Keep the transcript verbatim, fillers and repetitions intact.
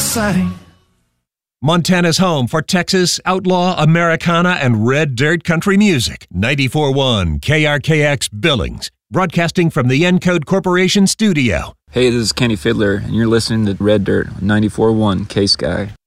exciting. Montana's home for Texas, outlaw, Americana, and red dirt country music. ninety-four point one K R K X Billings, broadcasting from the Encode Corporation studio. Hey, this is Kenny Fiddler, and you're listening to Red Dirt on ninety-four point one K-Sky.